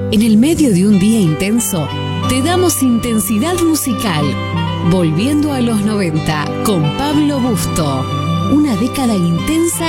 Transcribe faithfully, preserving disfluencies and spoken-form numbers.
En el medio de un día intenso, te damos intensidad musical. Volviendo a los noventa con Pablo Busto. Una década intensa